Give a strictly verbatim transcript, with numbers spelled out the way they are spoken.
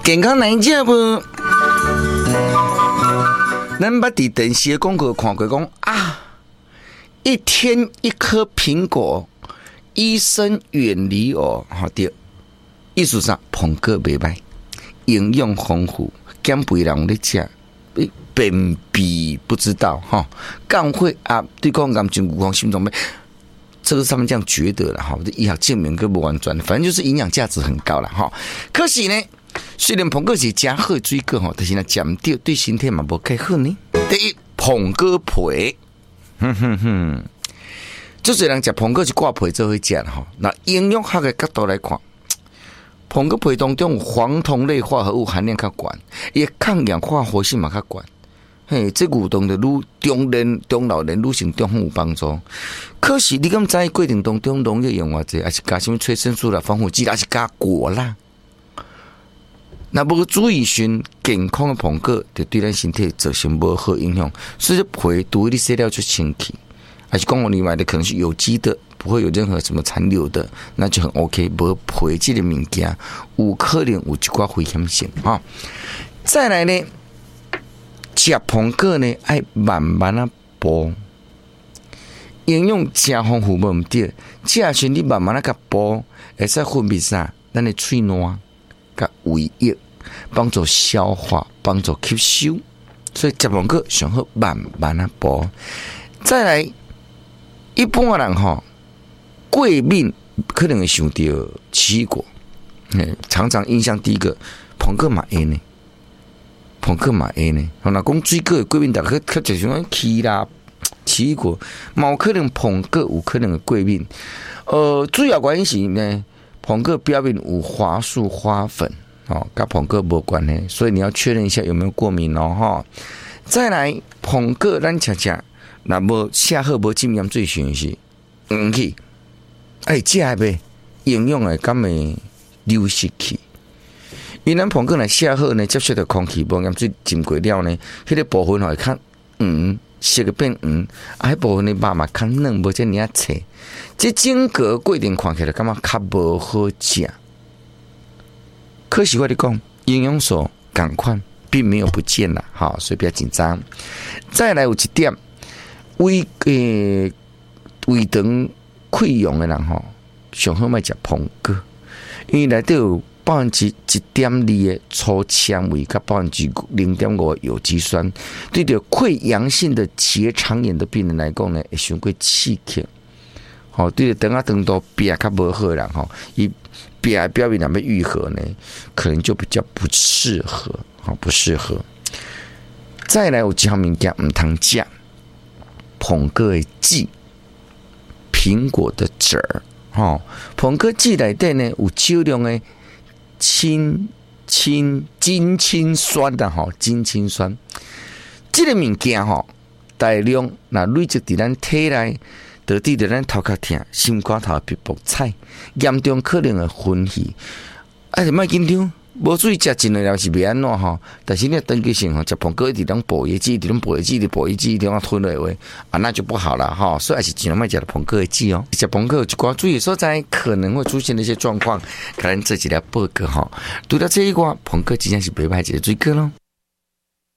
健康难食不？咱捌伫电视的广告看过讲啊，一天一颗苹果，医生远离我。好对，意思上苹果袂歹，营养丰富，减肥人咧食，便秘不知道哈，肝会啊，对抗癌症、骨肪、心脏病。这个他们这样觉得了哈，医学证明跟不完全，反正就是营养价值很高了哈。可是呢，虽然苹果是真好的水果哈，但是呢，减掉对身体嘛无太好呢。第一，苹果皮，哼哼哼，就是人食苹果是挂皮做会食哈。那营养学的角度来看，苹果皮当中有黄酮类化合物含量较高，也抗氧化活性嘛较高。嘿，这运动对女中年、中老年女性中风有帮助。可是你敢知过程当中农药用偌济，还是加什么催生素啦、防腐剂，还是加果啦？那无注意选健康的苹果，就对咱身体造成无好影响。所以皮除你洗了就清气，还是讲我你买的可能是有机的，不会有任何什么残留的，那就很 OK。无皮这个物件，有可能有一寡危险性哈。再来呢？食苹果呢，爱慢慢啊剥，营养真丰富，无毋对。食时你慢慢啊甲剥，会使分泌啥？咱的喙暖、甲胃液，帮助消化，帮助吸收。所以食苹果上好慢慢啊剥。再来，一般的人吼，过敏可能会想到奇异果，常常印象第一个苹果嘛会呢。苹果嘛会呢，若讲水果的过敏，大家较就像奇啦、奇异果，嘛有可能苹果有可能的过敏。呃，主要原因是呢，苹果表面有花素花粉，哦，跟苹果无关系，所以你要确认一下有没有过敏哦，哈。再来，苹果咱吃吃，那无下好无浸盐最悬是黄去，哎，食呗，营养的敢会流失去。因咱苹果呢下好呢，接触到空气无盐水浸过了呢，迄、那个部分会较黄，色个变黄，啊，迄部分的肉嘛较嫩，无遮尔脆。这整个过程看起来感觉较无好食。可是我哋讲，营养素赶快并没有不见了，好，所以不要紧张。再来有一点，胃诶胃肠溃疡的人吼，上好莫食苹果，因为内底有百分之一点二的粗纤维，甲百分之零点五有机酸，对着溃疡性的结肠炎的病人来讲呢，会伤过刺激。好，对着等啊等到病较无好人吼，伊病的表面若要愈合呢，可能就比较不适合，好不适合。再来有一项物件毋通食，苹果的籽，苹果的籽儿，吼，苹果籽内底呢有少量的氢氢金氢酸的吼，金氢酸，这个物件吼大量那累积伫咱体内，导致着咱头壳痛、心肝头皮薄菜，严重可能会昏去。啊，莫紧张，无注意食真了是袂安怎吼。但是你长期性吼食苹果一直当补益剂，一直当补益剂，一直补益剂，一直当吞落话，啊那就不好了哈。所以还是尽量莫食苹果的剂哦。食苹果有一寡注意所在可能会出现的一些状况，可能这几条报告哈。除了这一寡，苹果真正是袂歹一个水果咯。